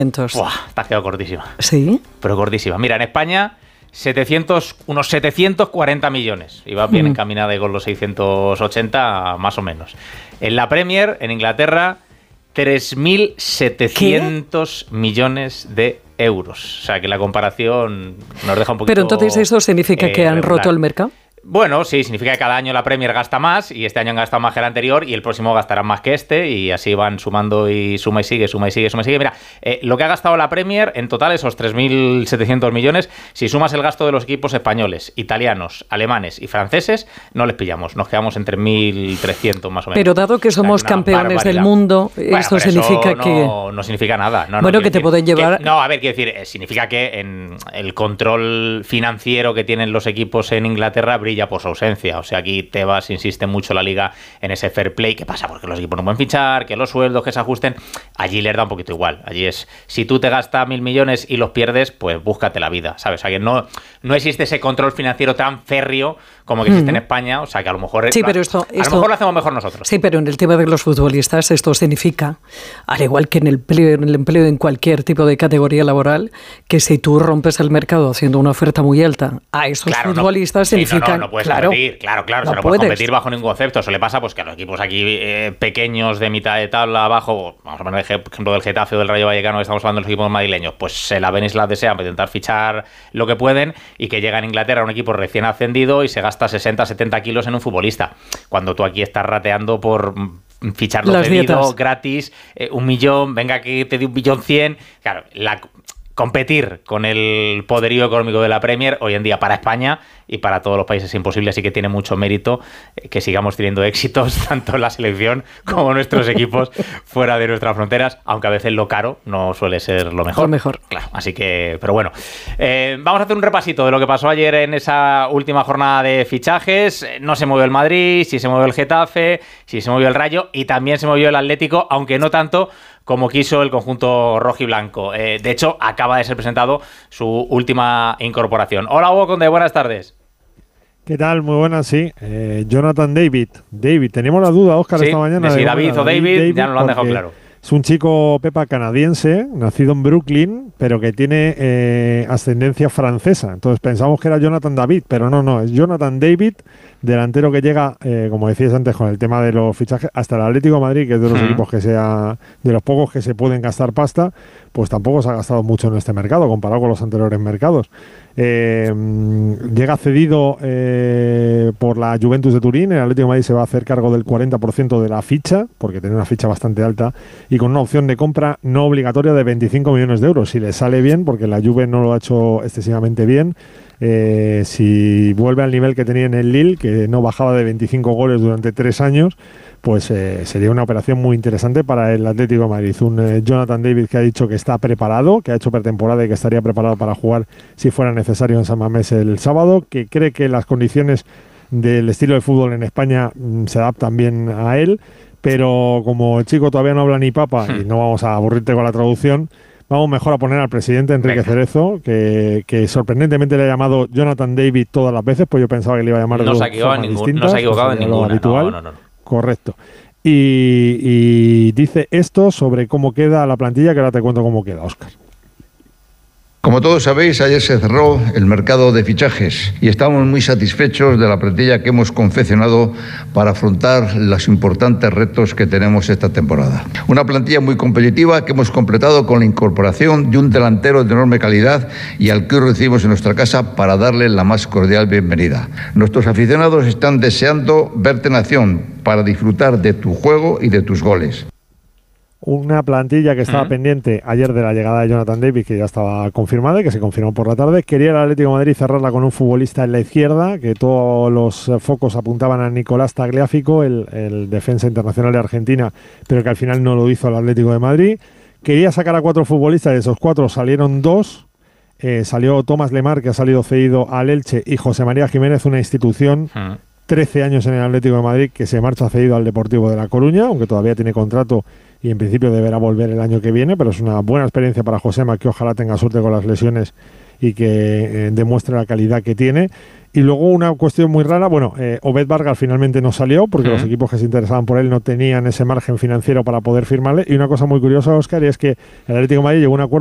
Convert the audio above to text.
Buah, te has quedado cortísima. ¿Sí? Pero cortísima. Mira, en España, unos 740 millones. Iba bien encaminada y con los 680 más o menos. En la Premier, en Inglaterra, 3.700 millones de euros. O sea, que la comparación nos deja un poquito... Pero entonces eso significa que han regular. roto el mercado. Bueno, sí, significa que cada año la Premier gasta más y este año han gastado más que el anterior y el próximo gastarán más que este y así van sumando y suma y sigue. Mira, lo que ha gastado la Premier en total, esos 3.700 millones, si sumas el gasto de los equipos españoles, italianos, alemanes y franceses, no les pillamos, nos quedamos en 3.300 más o menos. Pero dado que somos campeones del mundo, bueno, esto significa que... No significa nada. Bueno, que te pueden llevar... quiero decir, significa que en el control financiero que tienen los equipos en Inglaterra brilla por su ausencia. O sea, aquí Tebas insiste mucho la liga en ese fair play. ¿Qué pasa? Porque los equipos no pueden fichar, que los sueldos que se ajusten. Allí les da un poquito igual. Allí es, si tú te gastas 1.000 millones y los pierdes, pues búscate la vida, ¿sabes? O sea, que no existe ese control financiero tan férreo como que existe en España. O sea, que a lo mejor sí, pero esto a lo mejor lo hacemos mejor nosotros. Sí, pero en el tema de los futbolistas esto significa, al igual que en el empleo en cualquier tipo de categoría laboral, que si tú rompes el mercado haciendo una oferta muy alta a esos futbolistas, significa... No puedes competir, claro, no puedes competir bajo ningún concepto. Eso le pasa pues que a los equipos aquí pequeños de mitad de tabla abajo, vamos a poner el ejemplo del Getafe o del Rayo Vallecano, que estamos hablando de los equipos madrileños, pues se la ven y se la desean para intentar fichar lo que pueden y que llega en Inglaterra un equipo recién ascendido y se gasta 60-70 kilos en un futbolista, cuando tú aquí estás rateando por ficharlo cedido, gratis, 1 millón, venga que te dé 1.100.000.000. Claro, competir con el poderío económico de la Premier hoy en día para España y para todos los países es imposible, así que tiene mucho mérito que sigamos teniendo éxitos tanto en la selección como nuestros equipos fuera de nuestras fronteras, aunque a veces lo caro no suele ser lo mejor. Claro, así que, pero bueno, vamos a hacer un repasito de lo que pasó ayer en esa última jornada de fichajes. No se movió el Madrid, sí se movió el Getafe, sí se movió el Rayo y también se movió el Atlético, aunque no tanto como quiso el conjunto rojiblanco. De hecho, acaba de ser presentado su última incorporación. Hola, Hugo Conde, buenas tardes. ¿Qué tal? Muy buenas, sí. Jonathan David. Teníamos la duda, Óscar, esta mañana. Si David o David, ya nos lo han dejado claro. Es un chico, Pepa, canadiense, nacido en Brooklyn, pero que tiene ascendencia francesa. Entonces pensamos que era Jonathan David, pero no, es Jonathan David, delantero que llega, como decías antes, con el tema de los fichajes, hasta el Atlético de Madrid, que es de los equipos de los pocos que se pueden gastar pasta, pues tampoco se ha gastado mucho en este mercado, comparado con los anteriores mercados. Llega cedido por la Juventus de Turín. El Atlético de Madrid se va a hacer cargo del 40% de la ficha, porque tiene una ficha bastante alta, y con una opción de compra no obligatoria de 25 millones de euros. Si le sale bien, porque la Juve no lo ha hecho excesivamente bien, si vuelve al nivel que tenía en el Lille, que no bajaba de 25 goles durante 3 años, pues sería una operación muy interesante para el Atlético de Madrid. Un Jonathan David que ha dicho que está preparado, que ha hecho pretemporada y que estaría preparado para jugar si fuera necesario en San Mamés el sábado, que cree que las condiciones del estilo de fútbol en España se adaptan bien a él, pero como el chico todavía no habla ni papa y no vamos a aburrirte con la traducción, vamos mejor a poner al presidente Enrique Cerezo, que sorprendentemente le ha llamado Jonathan David todas las veces, pues yo pensaba que le iba a llamar de formas distintas. No se ha equivocado en ninguna. Habitual. No. Correcto. Y dice esto sobre cómo queda la plantilla, que ahora te cuento cómo queda, Óscar. Como todos sabéis, ayer se cerró el mercado de fichajes y estamos muy satisfechos de la plantilla que hemos confeccionado para afrontar los importantes retos que tenemos esta temporada. Una plantilla muy competitiva que hemos completado con la incorporación de un delantero de enorme calidad y al que hoy recibimos en nuestra casa para darle la más cordial bienvenida. Nuestros aficionados están deseando verte en acción para disfrutar de tu juego y de tus goles. Una plantilla que estaba pendiente ayer de la llegada de Jonathan David, que ya estaba confirmada y que se confirmó por la tarde. Quería el Atlético de Madrid cerrarla con un futbolista en la izquierda, que todos los focos apuntaban a Nicolás Tagliafico, el defensa internacional de Argentina, pero que al final no lo hizo el Atlético de Madrid. Quería sacar a 4 futbolistas, de esos 4 salieron 2. Salió Tomás Lemar, que ha salido cedido al Elche, y José María Jiménez, una institución 13 años en el Atlético de Madrid, que se marcha cedido al Deportivo de La Coruña, aunque todavía tiene contrato y en principio deberá volver el año que viene, pero es una buena experiencia para Josema, que ojalá tenga suerte con las lesiones y que demuestre la calidad que tiene. Y luego una cuestión muy rara, Obed Vargas finalmente no salió porque los equipos que se interesaban por él no tenían ese margen financiero para poder firmarle. Y una cosa muy curiosa, Óscar, es que el Atlético de Madrid llegó a un acuerdo